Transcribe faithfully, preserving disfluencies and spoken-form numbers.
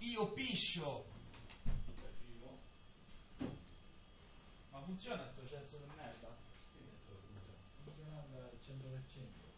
io piscio. Ma funziona sto cesso di merda? Funziona al cento per cento.